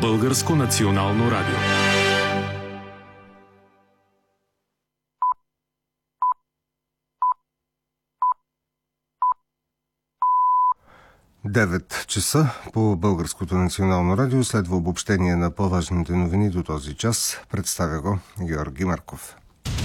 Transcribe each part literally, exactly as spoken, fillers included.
Българско национално радио. девет часа по Българското национално радио следва обобщение на по-важните новини до този час. Представя го Георги Марков.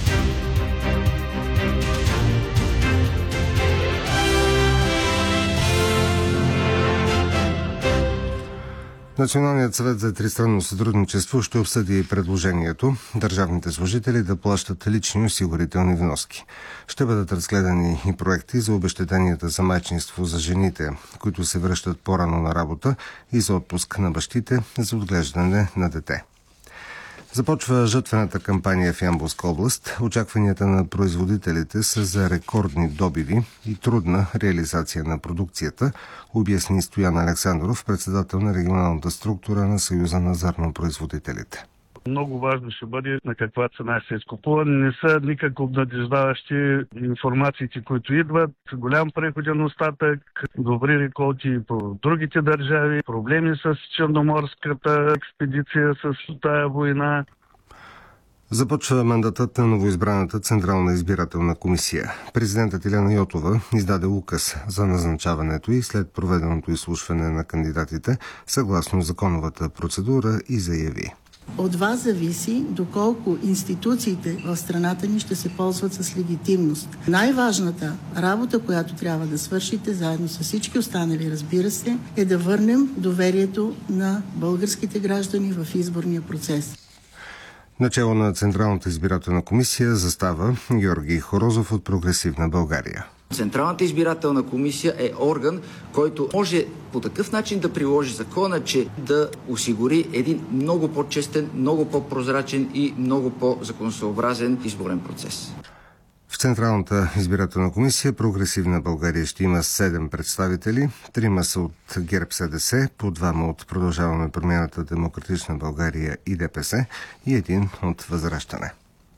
Националният съвет за тристранно сътрудничество ще обсъди предложението държавните служители да плащат лични осигурителни вноски. Ще бъдат разгледани и проекти за обезщетенията за майчинство за жените, които се връщат по-рано на работа, и за отпуск на бащите за отглеждане на дете. Започва жатвената кампания в Ямболска област. Очакванията на производителите са за рекордни добиви и трудна реализация на продукцията, обясни Стоян Александров, председател на регионалната структура на Съюза на зърнопроизводителите. Много важно ще бъде на каква цена се изкупува. Не са никак обнадеждаващи информациите, които идват. Голям преходен остатък, добри реколти по другите държави, проблеми с черноморската експедиция, с тая война. Започва мандатът на новоизбраната Централна избирателна комисия. Президентът Илияна Йотова издаде указ за назначаването и след проведеното изслушване на кандидатите, съгласно законовата процедура, и заяви: от вас зависи доколко институциите в страната ни ще се ползват с легитимност. Най-важната работа, която трябва да свършите, заедно с всички останали, разбира се, е да върнем доверието на българските граждани в изборния процес. Начело на Централната избирателна комисия застава Георги Хорозов от Прогресивна България. Централната избирателна комисия е орган, който може по такъв начин да приложи закона, че да осигури един много по-честен, много по-прозрачен и много по-законосъобразен изборен процес. В Централната избирателна комисия Прогресивна България ще има седем представители. Трима са от ГЕРБ СДС, по двама от Продължаваме промяната, Демократична България и ДПС и един от Възраждане.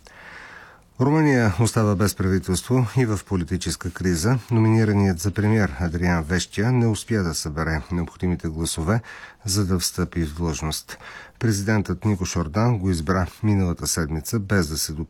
Румъния остава без правителство и в политическа криза. Номинираният за премиер Адриан Вещия не успя да събере необходимите гласове, за да встъпи в длъжност. Президентът Никош Ордан го избра миналата седмица, без да се допита